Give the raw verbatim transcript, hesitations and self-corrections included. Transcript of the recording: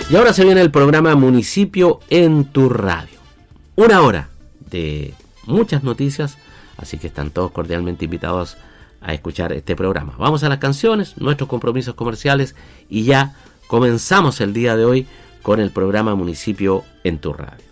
Y ahora se viene el programa Municipio en tu Radio. Una hora de muchas noticias, así que están todos cordialmente invitados a escuchar este programa. Vamos a las canciones, nuestros compromisos comerciales y ya comenzamos el día de hoy con el programa Municipio en tu Radio.